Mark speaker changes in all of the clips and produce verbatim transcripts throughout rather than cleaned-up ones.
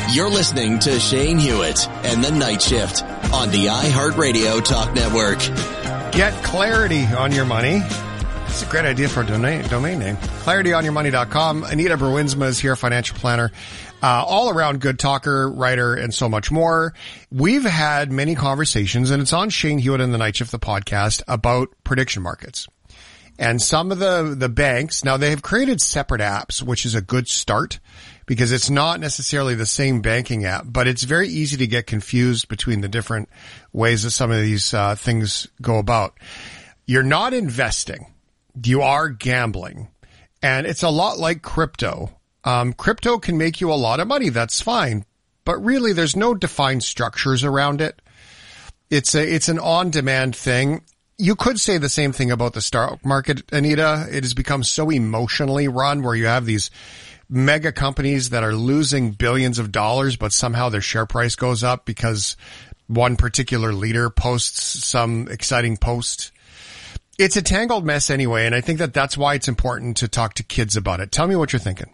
Speaker 1: You're listening to Shane Hewitt and the Night Shift on the iHeartRadio Talk Network.
Speaker 2: Get clarity on your money. It's a great idea for a domain, domain name. clarity on your money dot com. Anita Bruinsma is here, financial planner, uh, all around good talker, writer, and so much more. We've had many conversations, and it's on Shane Hewitt and the Night Shift, the podcast, about prediction markets. And some of the, the banks, now they have created separate apps, which is a good start because it's not necessarily the same banking app, but it's very easy to get confused between the different ways that some of these uh, things go about. You're not investing. You are gambling. And it's a lot like crypto. Um, crypto can make you a lot of money. That's fine. But really, there's no defined structures around it. It's a, it's an on-demand thing. You could say the same thing about the stock market, Anita. It has become so emotionally run where you have these mega companies that are losing billions of dollars, but somehow their share price goes up because one particular leader posts some exciting post. It's a tangled mess anyway, and I think that that's why it's important to talk to kids about it. Tell me what you're thinking.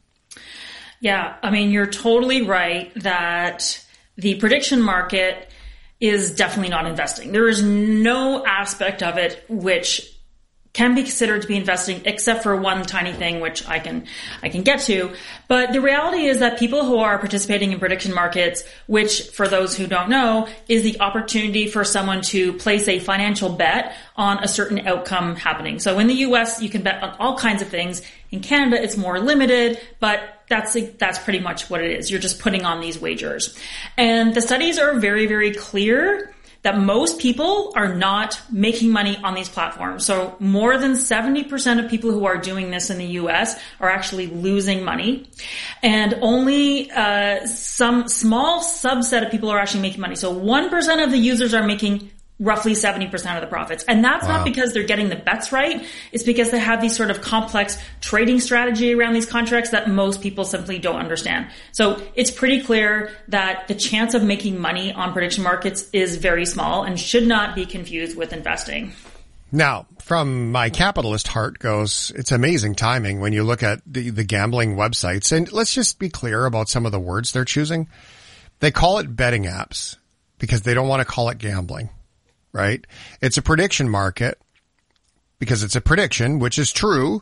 Speaker 3: Yeah, I mean, you're totally right that the prediction market is definitely not investing. There is no aspect of it which can be considered to be investing except for one tiny thing, which I can, I can get to. But the reality is that people who are participating in prediction markets, which for those who don't know, is the opportunity for someone to place a financial bet on a certain outcome happening. So in the U S, you can bet on all kinds of things. In Canada, it's more limited, but that's, that's pretty much what it is. You're just putting on these wagers. And the studies are very, very clear that most people are not making money on these platforms. So more than seventy percent of people who are doing this in the U S are actually losing money. And only uh, some small subset of people are actually making money. So one percent of the users are making roughly seventy percent of the profits. And that's wow. not because they're getting the bets right. It's because they have these sort of complex trading strategy around these contracts that most people simply don't understand. So it's pretty clear that the chance of making money on prediction markets is very small and should not be confused with investing.
Speaker 2: Now, from my capitalist heart goes, it's amazing timing when you look at the, the gambling websites. And let's just be clear about some of the words they're choosing. They call it betting apps because they don't want to call it gambling. Right? It's a prediction market because it's a prediction, which is true,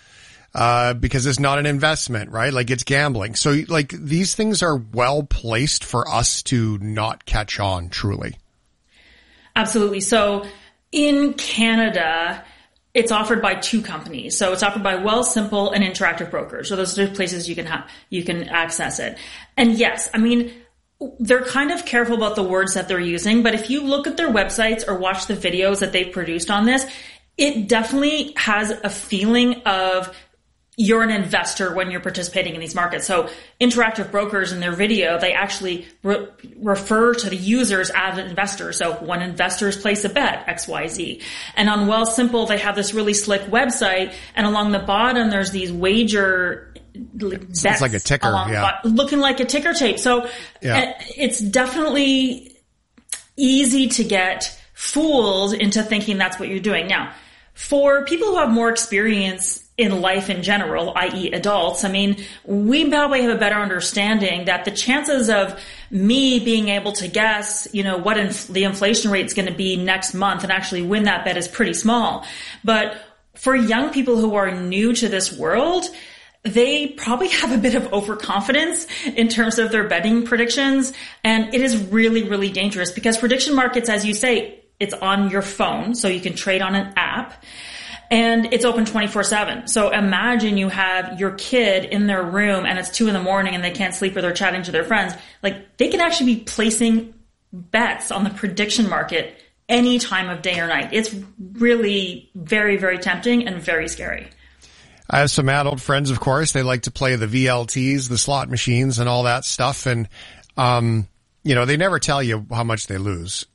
Speaker 2: uh, because it's not an investment, right? Like it's gambling. So like these things are well placed for us to not catch on truly.
Speaker 3: Absolutely. So in Canada, it's offered by two companies. So it's offered by Wealthsimple and Interactive Brokers. So those are places you can have, you can access it. And yes, I mean, they're kind of careful about the words that they're using, but if you look at their websites or watch the videos that they've produced on this, it definitely has a feeling of you're an investor when you're participating in these markets. So Interactive Brokers in their video, they actually re- refer to the users as investors. So when investors place a bet, X Y Z. And on Wealthsimple, they have this really slick website, and along the bottom, there's these wager
Speaker 2: It's like a ticker, yeah.
Speaker 3: Looking like a ticker tape. So yeah. It's definitely easy to get fooled into thinking that's what you're doing. Now, for people who have more experience in life in general, that is adults, I mean, we probably have a better understanding that the chances of me being able to guess, you know, what inf- the inflation rate is going to be next month and actually win that bet is pretty small. But for young people who are new to this world, they probably have a bit of overconfidence in terms of their betting predictions. And it is really, really dangerous because prediction markets, as you say, it's on your phone, so you can trade on an app. And it's open twenty-four seven. So imagine you have your kid in their room and it's two in the morning and they can't sleep or they're chatting to their friends. Like they can actually be placing bets on the prediction market any time of day or night. It's really very, very tempting and very scary.
Speaker 2: I have some adult friends, of course. They like to play the V L Ts, the slot machines and all that stuff. And, um, you know, they never tell you how much they lose.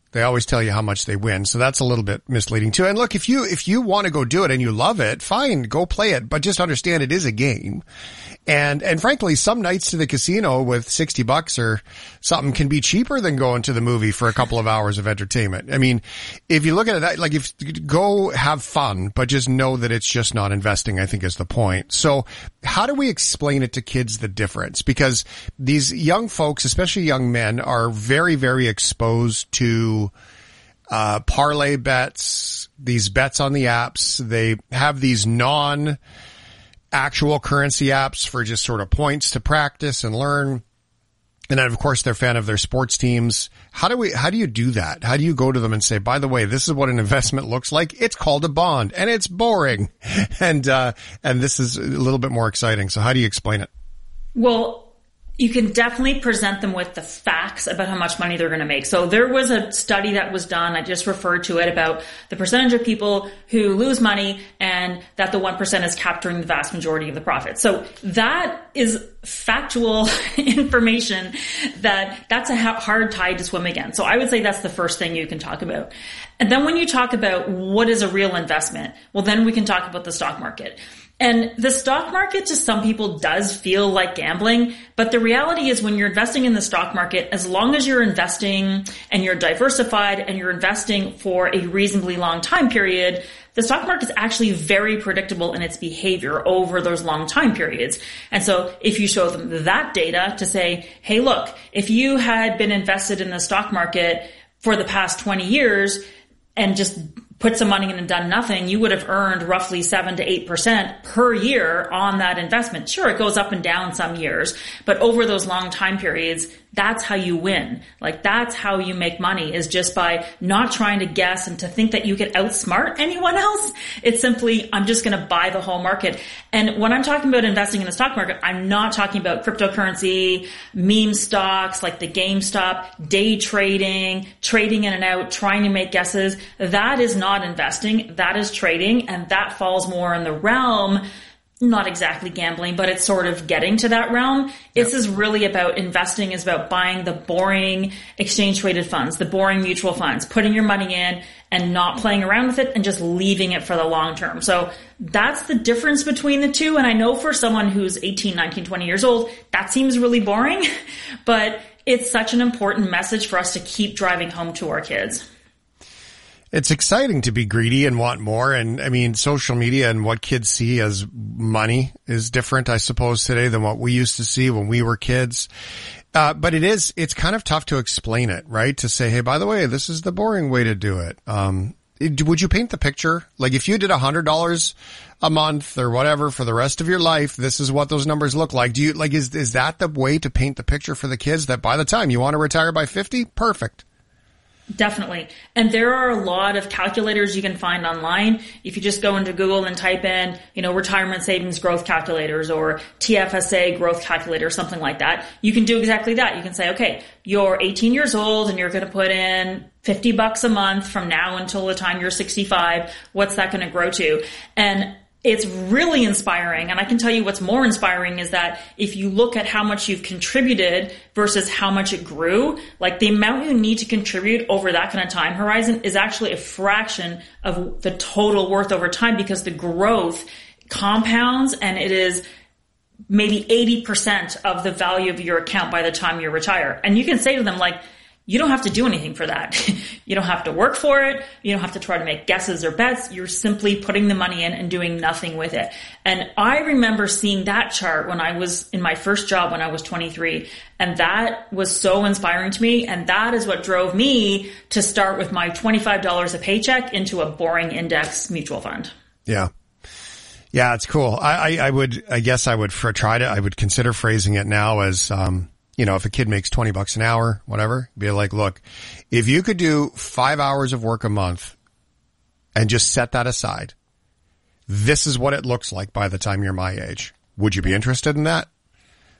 Speaker 2: They always tell you how much they win. So that's a little bit misleading too. And look, if you, if you want to go do it and you love it, fine, go play it, but just understand it is a game. And, and frankly, some nights to the casino with sixty bucks or something can be cheaper than going to the movie for a couple of hours of entertainment. I mean, if you look at it that, like if go have fun, but just know that it's just not investing, I think is the point. So how do we explain it to kids, the difference? Because these young folks, especially young men, are very, very exposed to uh, parlay bets, these bets on the apps. They have these non actual currency apps for just sort of points to practice and learn. And then of course they're a fan of their sports teams. How do we, how do you do that? How do you go to them and say, by the way, this is what an investment looks like. It's called a bond and it's boring. And, uh, and this is a little bit more exciting. So how do you explain it?
Speaker 3: Well, you can definitely present them with the facts about how much money they're going to make. So there was a study that was done, I just referred to it, about the percentage of people who lose money and that the one percent is capturing the vast majority of the profit. So that is factual information that that's a hard tide to swim against. So I would say that's the first thing you can talk about. And then when you talk about what is a real investment, well, then we can talk about the stock market. And the stock market to some people does feel like gambling, but the reality is when you're investing in the stock market, as long as you're investing and you're diversified and you're investing for a reasonably long time period, the stock market is actually very predictable in its behavior over those long time periods. And so if you show them that data to say, hey, look, if you had been invested in the stock market for the past twenty years and just put some money in and done nothing, you would have earned roughly seven to eight percent per year on that investment. Sure, it goes up and down some years, but over those long time periods, that's how you win. Like that's how you make money, is just by not trying to guess and to think that you could outsmart anyone else. It's simply, I'm just going to buy the whole market. And when I'm talking about investing in the stock market, I'm not talking about cryptocurrency, meme stocks like the GameStop, day trading, trading in and out, trying to make guesses. That is not investing. That is trading. And that falls more in the realm, not exactly gambling, but it's sort of getting to that realm. This is really about investing, is about buying the boring exchange traded funds, the boring mutual funds, putting your money in and not playing around with it and just leaving it for the long term. So that's the difference between the two. And I know for someone who's eighteen, nineteen, twenty years old, that seems really boring, but it's such an important message for us to keep driving home to our kids.
Speaker 2: It's exciting to be greedy and want more. And I mean, social media and what kids see as money is different, I suppose, today than what we used to see when we were kids. Uh, but it is, it's kind of tough to explain it, right? To say, hey, by the way, this is the boring way to do it. Um, it, would you paint the picture? Like if you did a hundred dollars a month or whatever for the rest of your life, this is what those numbers look like. Do you like, is, is that the way to paint the picture for the kids, that by the time you want to retire by fifty? Perfect.
Speaker 3: Definitely. And there are a lot of calculators you can find online. If you just go into Google and type in, you know, retirement savings growth calculators or T F S A growth calculator, something like that, you can do exactly that. You can say, okay, you're eighteen years old and you're going to put in fifty bucks a month from now until the time you're sixty-five. What's that going to grow to? And it's really inspiring. And I can tell you what's more inspiring is that if you look at how much you've contributed versus how much it grew, like the amount you need to contribute over that kind of time horizon is actually a fraction of the total worth over time, because the growth compounds and it is maybe eighty percent of the value of your account by the time you retire. And you can say to them, like, you don't have to do anything for that. You don't have to work for it. You don't have to try to make guesses or bets. You're simply putting the money in and doing nothing with it. And I remember seeing that chart when I was in my first job when I was twenty-three. And that was so inspiring to me. And that is what drove me to start with my twenty-five dollars a paycheck into a boring index mutual fund.
Speaker 2: Yeah. Yeah, it's cool. I, I, I would, I guess I would for, try to, I would consider phrasing it now as, um, you know, if a kid makes twenty bucks an hour, whatever, be like, look, if you could do five hours of work a month and just set that aside, this is what it looks like by the time you're my age. Would you be interested in that?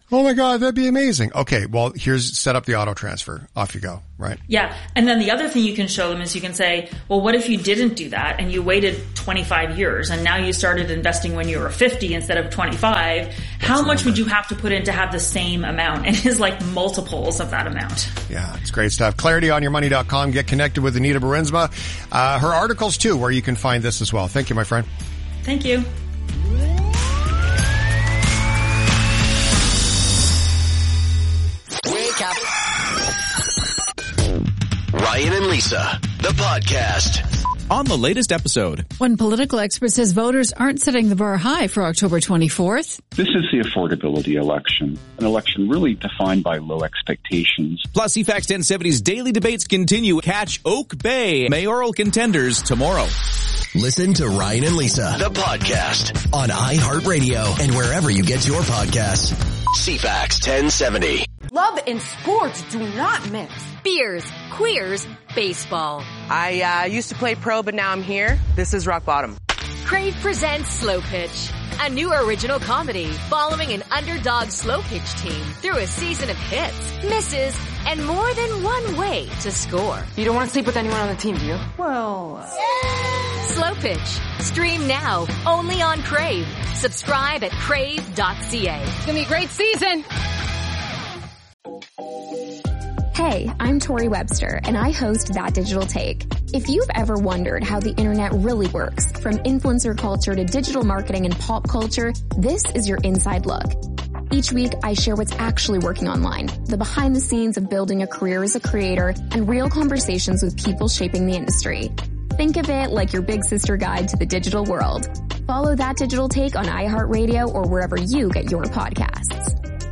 Speaker 2: Oh my God, that'd be amazing. Okay, well, here's set up the auto transfer. Off you go, right?
Speaker 3: Yeah. And then the other thing you can show them is you can say, well, what if you didn't do that and you waited twenty-five years and now you started investing when you were fifty instead of twenty-five? What's How much would you have to put in to have the same amount? And it's like multiples of that amount.
Speaker 2: Yeah, it's great stuff. clarity on your money dot com. Get connected with Anita Bruinsma. Uh, her articles too, where you can find this as well. Thank you, my friend.
Speaker 3: Thank you.
Speaker 1: Ryan and Lisa, the podcast.
Speaker 4: On the latest episode.
Speaker 5: One political expert says voters aren't setting the bar high for October twenty-fourth.
Speaker 6: This is the affordability election, an election really defined by low expectations.
Speaker 4: Plus, C FAX ten seventy's daily debates continue. Catch Oak Bay mayoral contenders tomorrow.
Speaker 1: Listen to Ryan and Lisa, the podcast, on iHeartRadio and wherever you get your podcasts. C FAX ten seventy.
Speaker 7: Love and sports do not mix.
Speaker 8: Beers, queers, baseball.
Speaker 7: I uh, used to play pro, but now I'm here. This is rock bottom.
Speaker 8: Crave presents Slow Pitch, a new original comedy following an underdog slow pitch team through a season of hits, misses, and more than one way to score.
Speaker 7: You don't want to sleep with anyone on the team, do you?
Speaker 8: Well... Slow Pitch. Stream now, only on Crave. Subscribe at crave dot c a.
Speaker 7: It's going to be a great season.
Speaker 9: Hey, I'm Tori Webster, and I host That Digital Take. If you've ever wondered how the internet really works, from influencer culture to digital marketing and pop culture, this is your inside look. Each week, I share what's actually working online, the behind the scenes of building a career as a creator, and real conversations with people shaping the industry. Think of it like your big sister guide to the digital world. Follow That Digital Take on iHeartRadio or wherever you get your podcasts.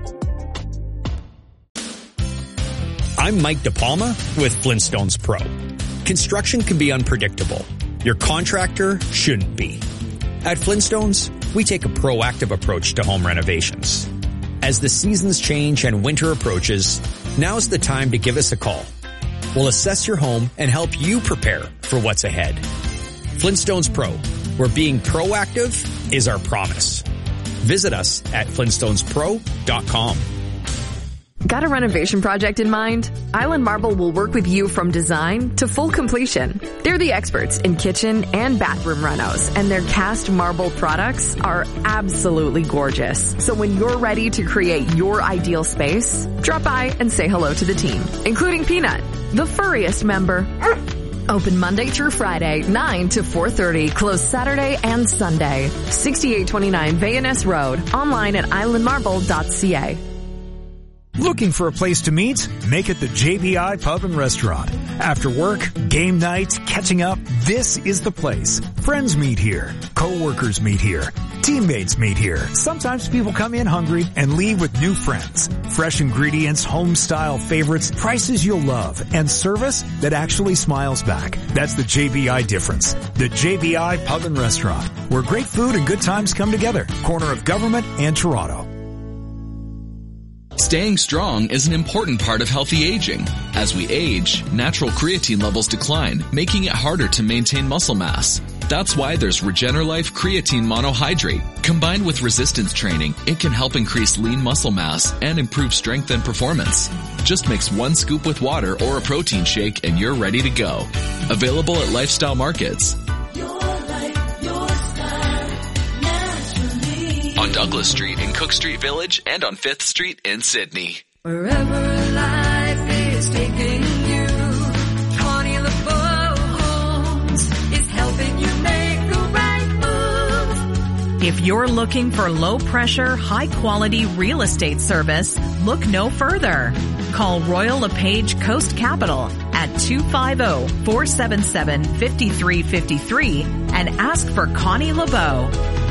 Speaker 10: I'm Mike DePalma with Flintstones Pro. Construction can be unpredictable. Your contractor shouldn't be. At Flintstones, we take a proactive approach to home renovations. As the seasons change and winter approaches, now's the time to give us a call. We'll assess your home and help you prepare for what's ahead. Flintstones Pro, where being proactive is our promise. Visit us at flintstones pro dot com.
Speaker 11: Got a renovation project in mind? Island Marble will work with you from design to full completion. They're the experts in kitchen and bathroom renos, and their cast marble products are absolutely gorgeous. So when you're ready to create your ideal space, drop by and say hello to the team, including Peanut, the furriest member. Open Monday through Friday, nine to four thirty. Closed Saturday and Sunday. sixty-eight twenty-nine Van Ness Road. Online at island marble dot c a.
Speaker 12: Looking for a place to meet? Make it the J B I Pub and Restaurant. After work, game nights, catching up, this is the place. Friends meet here. Co-workers meet here. Teammates meet here. Sometimes people come in hungry and leave with new friends. Fresh ingredients, home-style favorites, prices you'll love, and service that actually smiles back. That's the J B I difference. The J B I Pub and Restaurant, where great food and good times come together. Corner of Government and Toronto.
Speaker 13: Staying strong is an important part of healthy aging. As we age, natural creatine levels decline, making it harder to maintain muscle mass. That's why there's Regenerlife Creatine Monohydrate. Combined with resistance training, it can help increase lean muscle mass and improve strength and performance. Just mix one scoop with water or a protein shake and you're ready to go. Available at Lifestyle Markets. On Douglas Street in Cook Street Village and on fifth Street in Sydney.
Speaker 14: Wherever life is taking you, Connie LeBeau Homes is helping you make the right move.
Speaker 15: If you're looking for low-pressure, high-quality real estate service, look no further. Call Royal LePage Coast Capital at two five zero, four seven seven, five three five three and ask for Connie LeBeau.